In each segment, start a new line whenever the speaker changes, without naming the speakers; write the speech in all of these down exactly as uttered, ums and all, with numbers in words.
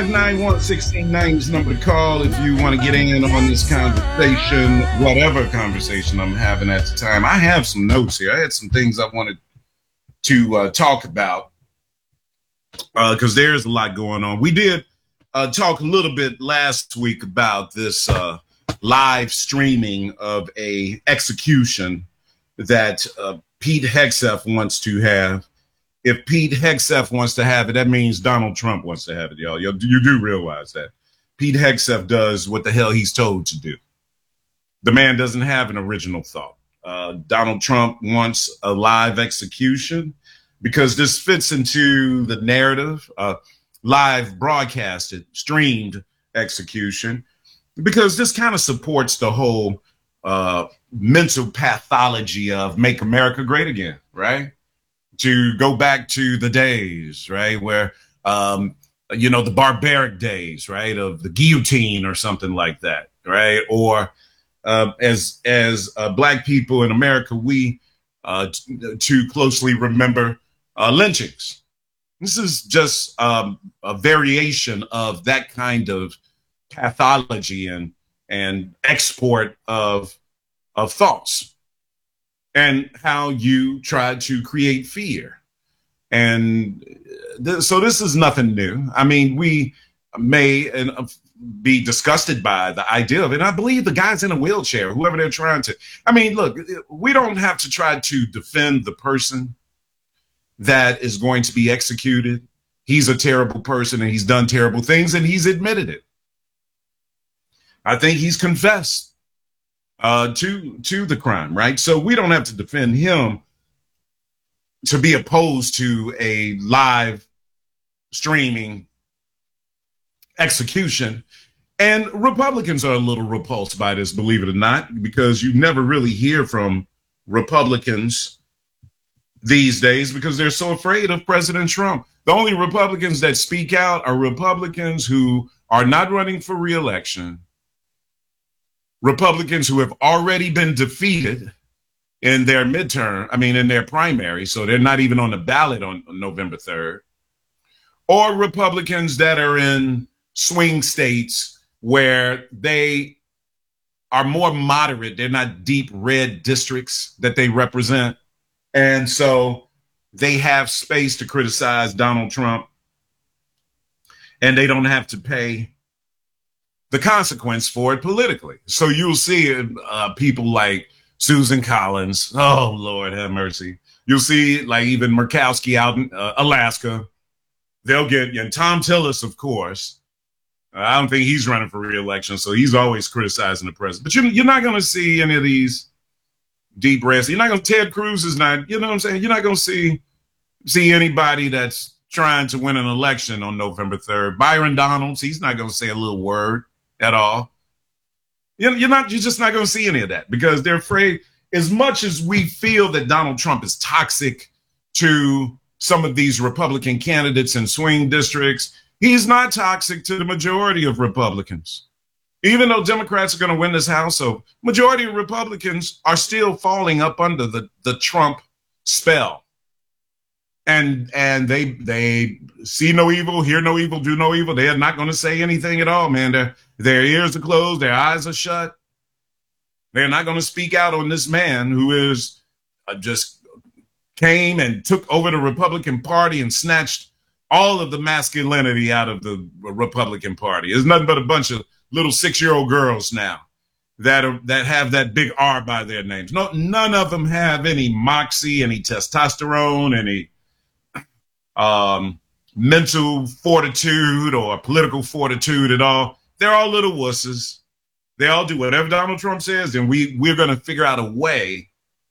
five nine one, one six nine is the number to call if you want to get in on this conversation, whatever conversation I'm having at the time. I have some notes here. I had some things I wanted to uh, talk about because uh, there's a lot going on. We did uh, talk a little bit last week about this uh, live streaming of a execution that uh, Pete Hegseth wants to have. If Pete Hegseth wants to have it, that means Donald Trump wants to have it, y'all. You do realize that. Pete Hegseth does what the hell he's told to do. The man doesn't have an original thought. Uh, Donald Trump wants a live execution because this fits into the narrative, uh, live broadcasted, streamed execution, because this kind of supports the whole uh, mental pathology of make America great again, right? To go back to the days, right, where, um, you know, the barbaric days, right, of the guillotine or something like that, right? Or uh, as as uh, Black people in America, we uh, t- too closely remember uh, lynchings. This is just um, a variation of that kind of pathology and and export of of thoughts. And how you try to create fear. And th- so this is nothing new. I mean, we may uh, be disgusted by the idea of it. I believe the guy's in a wheelchair, whoever they're trying to. I mean, look, we don't have to try to defend the person that is going to be executed. He's a terrible person and he's done terrible things and he's admitted it. I think he's confessed Uh, to to the crime, right? So we don't have to defend him to be opposed to a live streaming execution. And Republicans are a little repulsed by this, believe it or not, because you never really hear from Republicans these days because they're so afraid of President Trump. The only Republicans that speak out are Republicans who are not running for re-election, Republicans who have already been defeated in their midterm, I mean, in their primary, so they're not even on the ballot on, on November third, or Republicans that are in swing states where they are more moderate. They're not deep red districts that they represent. And so they have space to criticize Donald Trump and they don't have to pay the consequence for it politically. So you'll see uh, people like Susan Collins. Oh, Lord have mercy. You'll see like even Murkowski out in uh, Alaska. They'll get, and Tom Tillis, of course. Uh, I don't think he's running for re-election, so he's always criticizing the president. But you, you're not going to see any of these deep reds. You're not going to, Ted Cruz is not, you know what I'm saying? You're not going to see, see anybody that's trying to win an election on November third. Byron Donalds, he's not going to say a little word at all. You're not, you're just not going to see any of that because they're afraid. As much as we feel that Donald Trump is toxic to some of these Republican candidates in swing districts, he's not toxic to the majority of Republicans. Even though Democrats are going to win this House, so majority of Republicans are still falling up under the, the Trump spell. And and they they see no evil, hear no evil, do no evil. They are not going to say anything at all, man. Their, their ears are closed. Their eyes are shut. They're not going to speak out on this man who is uh, just came and took over the Republican Party and snatched all of the masculinity out of the Republican Party. It's nothing but a bunch of little six-year-old girls now that are, that have that big R by their names. No, none of them have any moxie, any testosterone, any um, mental fortitude or political fortitude at all. They're all little wusses. They all do whatever Donald Trump says, and we, we're going to figure out a way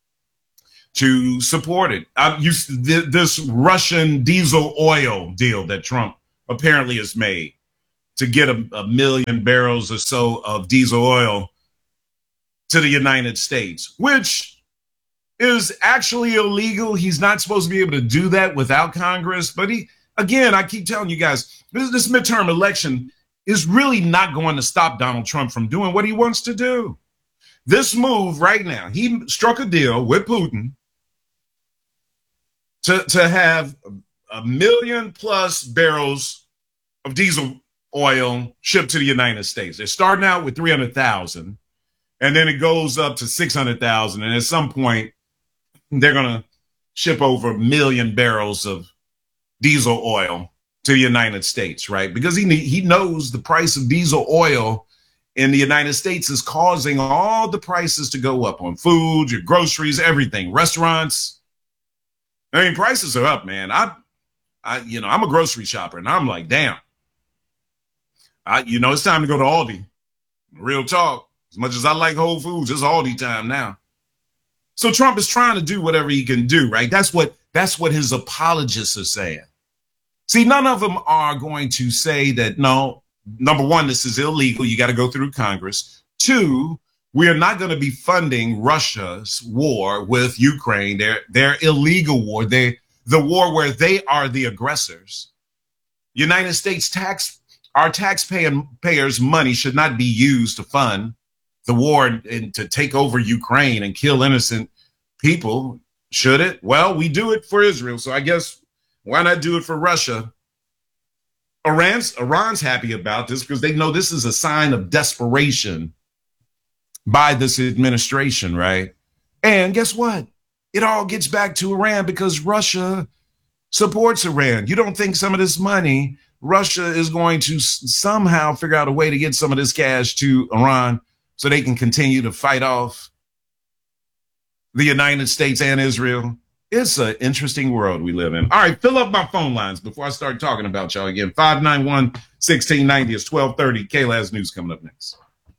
to support it. I, you, th- this Russian diesel oil deal that Trump apparently has made to get a, a million barrels or so of diesel oil to the United States, which is actually illegal. He's not supposed to be able to do that without Congress. But he, again, I keep telling you guys, this, this midterm election is really not going to stop Donald Trump from doing what he wants to do. This move right now, he struck a deal with Putin to, to have a million plus barrels of diesel oil shipped to the United States. They're starting out with three hundred thousand, and then it goes up to six hundred thousand. And at some point, they're going to ship over a million barrels of diesel oil to the United States, right? Because he he knows the price of diesel oil in the United States is causing all the prices to go up on food, your groceries, everything, restaurants. I mean, prices are up, man. I, I, you know, I'm a grocery shopper, and I'm like, damn. I, you know, it's time to go to Aldi. Real talk. As much as I like Whole Foods, it's Aldi time now. So Trump is trying to do whatever he can do, right? That's what that's what his apologists are saying. See, none of them are going to say that, no, number one, this is illegal. You got to go through Congress. Two, we are not going to be funding Russia's war with Ukraine, their their illegal war, they, the war where they are the aggressors. United States tax, our taxpayers' money should not be used to fund the war and, and to take over Ukraine and kill innocent people. Should it? Well, we do it for Israel, so I guess why not do it for Russia? Iran's, Iran's happy about this because they know this is a sign of desperation by this administration, right? And guess what? It all gets back to Iran because Russia supports Iran. You don't think some of this money, Russia is going to s- somehow figure out a way to get some of this cash to Iran so they can continue to fight off the United States and Israel? It's an interesting world we live in. All right, fill up my phone lines before I start talking about y'all again. five nine one, one six nine zero is twelve thirty. K L A S News coming up next.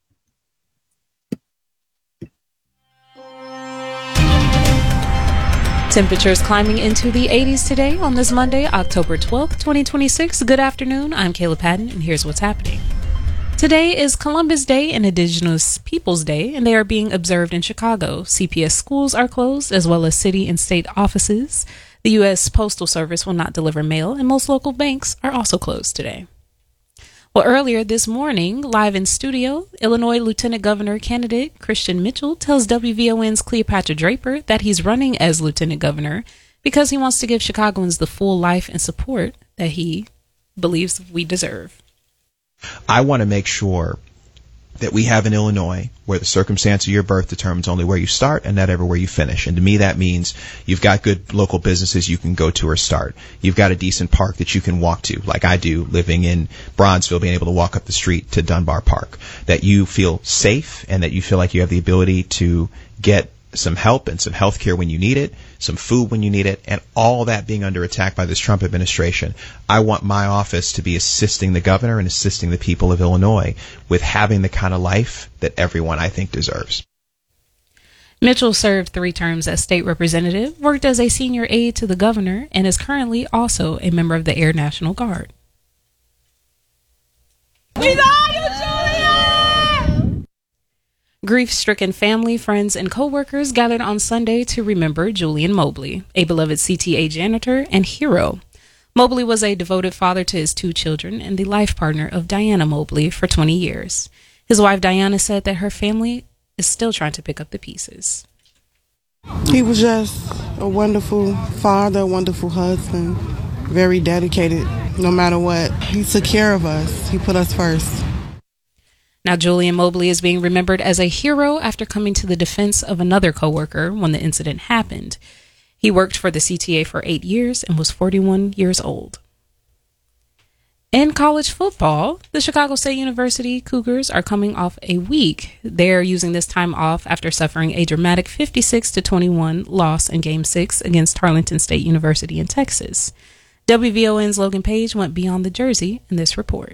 Temperatures climbing into the eighties today on this Monday, October twelfth, twenty twenty-six. Good afternoon. I'm Kayla Patton, and here's what's happening. Today is Columbus Day and Indigenous Peoples Day, and they are being observed in Chicago. C P S schools are closed, as well as city and state offices. The U S Postal Service will not deliver mail, and most local banks are also closed today. Well, earlier this morning, live in studio, Illinois Lieutenant Governor candidate Christian Mitchell tells W V O N's Cleopatra Draper that he's running as Lieutenant Governor because he wants to give Chicagoans the full life and support that he believes we deserve.
I want to make sure that we have in Illinois where the circumstance of your birth determines only where you start and not ever where you finish. And to me, that means you've got good local businesses you can go to or start. You've got a decent park that you can walk to, like I do, living in Bronzeville, being able to walk up the street to Dunbar Park. That you feel safe and that you feel like you have the ability to get some help and some health care when you need it, some food when you need it, and all that being under attack by this Trump administration. I want my office to be assisting the governor and assisting the people of Illinois with having the kind of life that everyone, I think, deserves.
Mitchell served three terms as state representative, worked as a senior aide to the governor, and is currently also a member of the Air National Guard. We love you, Julia! Grief-stricken family, friends, and co-workers gathered on Sunday to remember Julian Mobley, a beloved C T A janitor and hero. Mobley was a devoted father to his two children and the life partner of Diana Mobley for twenty years. His wife Diana said that her family is still trying to pick up the pieces.
He was just a wonderful father, a wonderful husband, very dedicated no matter what. He took care of us. He put us first.
Now, Julian Mobley is being remembered as a hero after coming to the defense of another coworker when the incident happened. He worked for the C T A for eight years and was forty-one years old. In college football, the Chicago State University Cougars are coming off a week. They're using this time off after suffering a dramatic fifty-six to twenty-one loss in Game six against Tarleton State University in Texas. W V O N's Logan Page went beyond the jersey in this report.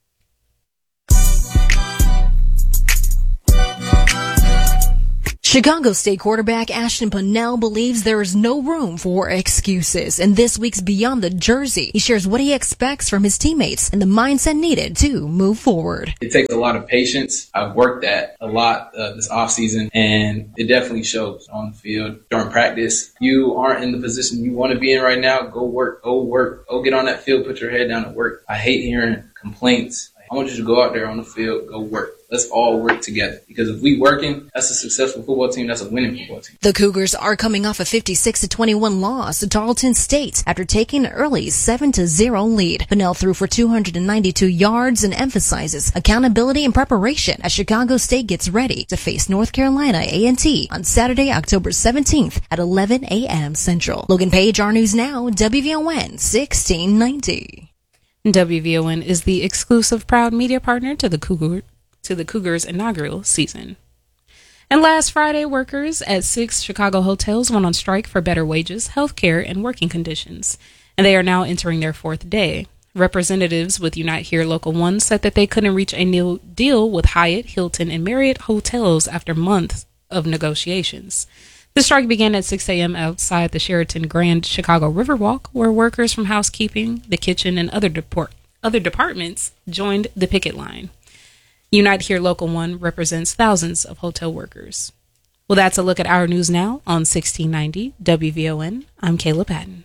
Chicago State quarterback Ashton Pennell believes there is no room for excuses. In this week's Beyond the Jersey, he shares what he expects from his teammates and the mindset needed to move forward.
It takes a lot of patience. I've worked that a lot uh, this offseason, and it definitely shows on the field during practice. You aren't in the position you want to be in right now. Go work, go work, go get on that field, put your head down and work. I hate hearing complaints. I want you to go out there on the field, go work. let's all work together. Because if we working, that's a successful football team. That's a winning football team.
The Cougars are coming off a fifty-six to twenty-one loss to Tarleton State after taking an early seven to zero lead. Pennell threw for two hundred ninety-two yards and emphasizes accountability and preparation as Chicago State gets ready to face North Carolina A and T on Saturday, October seventeenth at eleven a.m. Central. Logan Page, Our News Now, W V O N sixteen ninety.
W V O N is the exclusive proud media partner to the Cougar, to the Cougars' inaugural season. And last Friday, workers at six Chicago hotels went on strike for better wages, health care, and working conditions. And they are now entering their fourth day. Representatives with Unite Here Local one said that they couldn't reach a new deal with Hyatt, Hilton, and Marriott hotels after months of negotiations. The strike began at six a.m. outside the Sheraton Grand Chicago Riverwalk, where workers from housekeeping, the kitchen, and other deport- other departments joined the picket line. Unite Here Local one represents thousands of hotel workers. Well, that's a look at Our News Now on sixteen ninety W V O N. I'm Kayla Patton.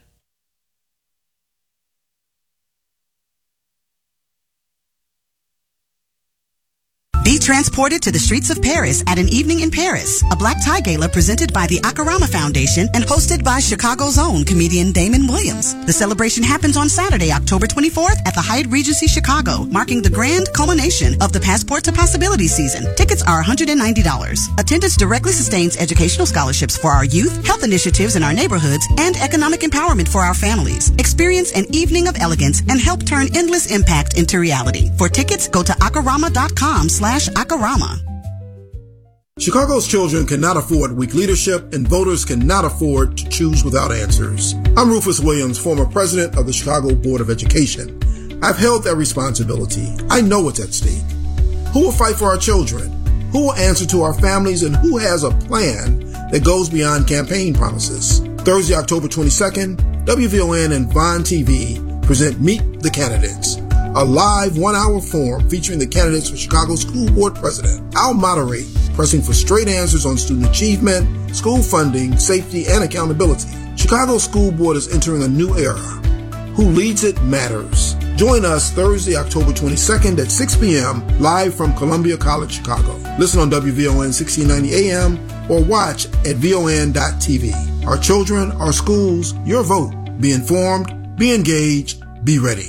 Be transported to the streets of Paris at An Evening in Paris, a black tie gala presented by the Akarama Foundation and hosted by Chicago's own comedian Damon Williams. The celebration happens on Saturday, October twenty-fourth at the Hyatt Regency Chicago, marking the grand culmination of the Passport to Possibility season. Tickets are one hundred ninety dollars. Attendance directly sustains educational scholarships for our youth, health initiatives in our neighborhoods, and economic empowerment for our families. Experience an evening of elegance and help turn endless impact into reality. For tickets, go to akarama.com slash Akarama.
Chicago's children cannot afford weak leadership, and voters cannot afford to choose without answers. I'm Rufus Williams, former president of the Chicago Board of Education. I've held that responsibility. I know what's at stake. Who will fight for our children? Who will answer to our families? And who has a plan that goes beyond campaign promises? Thursday, October twenty-second, W V O N and Vaughn T V present Meet the Candidates, a live one-hour forum featuring the candidates for Chicago School Board President. I'll moderate, pressing for straight answers on student achievement, school funding, safety, and accountability. Chicago School Board is entering a new era. Who leads it matters. Join us Thursday, October twenty-second at six p.m. live from Columbia College, Chicago. Listen on W V O N sixteen ninety A M or watch at V O N dot T V. Our children, our schools, your vote. Be informed, be engaged, be ready.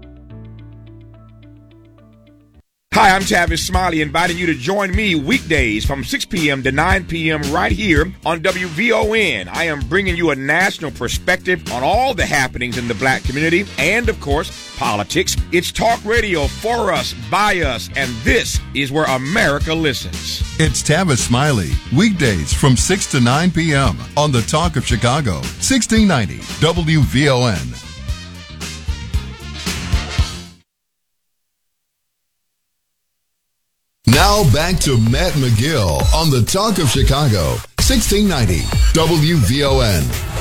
Hi, I'm Tavis Smiley, inviting you to join me weekdays from six p.m. to nine p.m. right here on W V O N. I am bringing you a national perspective on all the happenings in the black community and, of course, politics. It's talk radio for us, by us, and this is where America listens.
It's Tavis Smiley, weekdays from six to nine p.m. on the Talk of Chicago, sixteen ninety W V O N. Now back to Matt McGill on the Talk of Chicago, sixteen ninety W V O N.